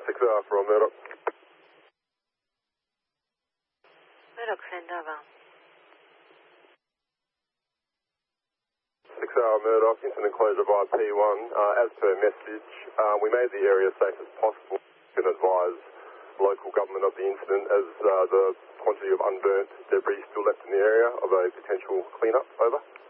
6R from Murdoch. Murdoch, send over. 6R Murdoch, incident closure via P1. As per message, we made the area safe as possible. We can advise local government of the incident as the quantity of unburnt debris still left in the area of a potential clean-up. Over.